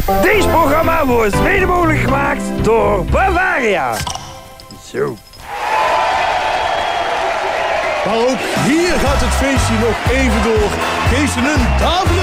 Deze programma wordt mede mogelijk gemaakt door Bavaria. Zo. Maar ook hier gaat het feestje nog even door. Geef ze een daverende